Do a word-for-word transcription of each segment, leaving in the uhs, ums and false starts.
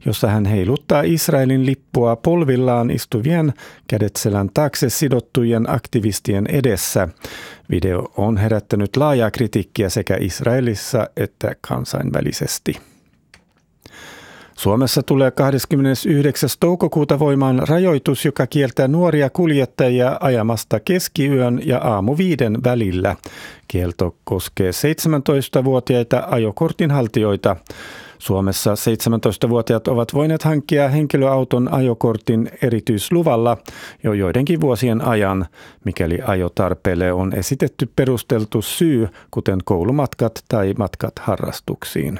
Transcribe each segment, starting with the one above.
jossa hän heiluttaa Israelin lippua polvillaan istuvien kädet selän taakse sidottujen aktivistien edessä. Video on herättänyt laajaa kritiikkiä sekä Israelissa että kansainvälisesti. Suomessa tulee kahdeskymmenesyhdeksäs toukokuuta voimaan rajoitus, joka kieltää nuoria kuljettajia ajamasta keskiyön ja aamuviiden välillä. Kielto koskee seitsemäntoistavuotiaita ajokortinhaltijoita. Suomessa seitsemäntoistavuotiaat ovat voineet hankkia henkilöauton ajokortin erityisluvalla jo joidenkin vuosien ajan, mikäli ajotarpeelle on esitetty perusteltu syy, kuten koulumatkat tai matkat harrastuksiin.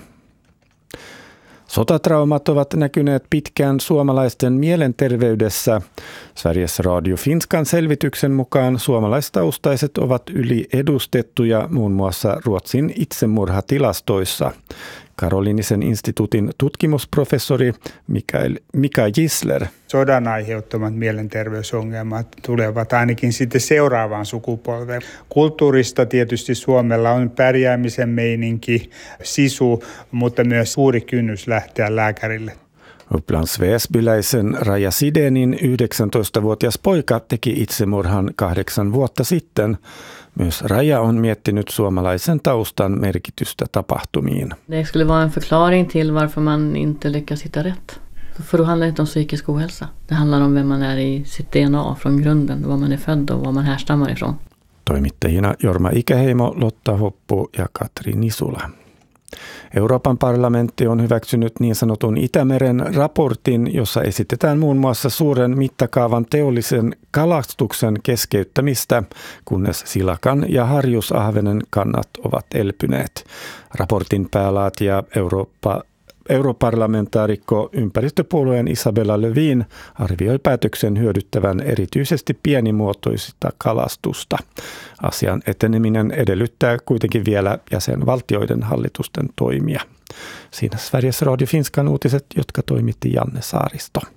Sotatraumat ovat näkyneet pitkään suomalaisten mielenterveydessä. Sveriges Radio Finskan selvityksen mukaan suomalaistaustaiset ovat yliedustettuja muun muassa Ruotsin itsemurhatilastoissa. Karolinisen instituutin tutkimusprofessori Mikael, Mika Gisler. Sodan aiheuttamat mielenterveysongelmat tulevat ainakin sitten seuraavaan sukupolveen. Kulttuurista tietysti Suomella on pärjäämisen meininki, sisu, mutta myös suuri kynnys lähteä lääkärille. Upplands Väsbyläisen Raija Sidenin yhdeksäntoistavuotias poika teki itsemurhan kahdeksan vuotta sitten. Myös Raija on miettinyt suomalaisen taustan merkitystä tapahtumiin. Det skulle vara en förklaring till varför man inte lyckas hitta rätt. För då handlar det inte om psykisk ohälsa. Det handlar om vem man är i sitt D N A från grunden, var man är född och var man härstammar ifrån. Toimittajina Jorma Ikäheimo, Lotta Hoppu ja Katri Nisula. Euroopan parlamentti on hyväksynyt niin sanotun Itämeren raportin, jossa esitetään muun muassa suuren mittakaavan teollisen kalastuksen keskeyttämistä, kunnes silakan ja harjusahvenen kannat ovat elpyneet. Raportin päälaatija Eurooppa Europarlamentaarikko ympäristöpuolueen Isabella Lövin arvioi päätöksen hyödyttävän erityisesti pienimuotoista kalastusta. Asian eteneminen edellyttää kuitenkin vielä jäsenvaltioiden hallitusten toimia. Siinä Sveriges Radio Finskan uutiset, jotka toimitti Janne Saaristo.